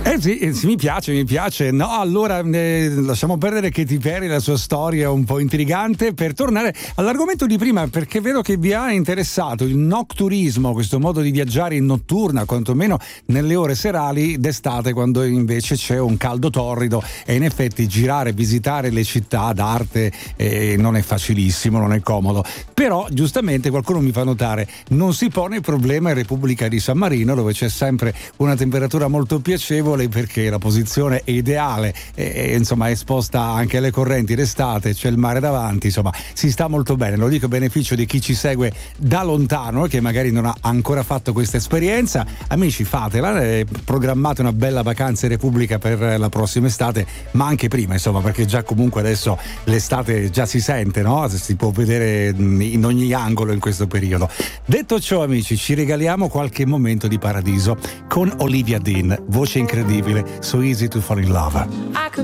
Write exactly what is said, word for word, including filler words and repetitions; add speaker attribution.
Speaker 1: Eh sì, eh sì, mi piace, mi piace. No, allora eh, lasciamo perdere Katy Perry, la sua storia un po' intrigante, per tornare all'argomento di prima, perché vedo che vi ha interessato il nocturismo, questo modo di viaggiare in notturna, quantomeno nelle ore serali d'estate, quando invece c'è un caldo torrido, e in effetti girare, visitare le città d'arte eh, non è facilissimo, non è comodo. Però giustamente qualcuno mi fa notare, non si pone il problema in Repubblica di San Marino, dove c'è sempre una temperatura molto piacevole, perché la posizione è ideale e, e insomma è esposta anche alle correnti d'estate, c'è il mare davanti, insomma si sta molto bene. Lo dico a beneficio di chi ci segue da lontano, che magari non ha ancora fatto questa esperienza. Amici, fatela, eh, programmate una bella vacanza in Repubblica per la prossima estate, ma anche prima, insomma, perché già comunque adesso l'estate già si sente, no? Si può vedere in ogni angolo in questo periodo. Detto ciò, amici, ci regaliamo qualche momento di paradiso con Olivia Dean, voce incredibile, So Easy to Fall in Love.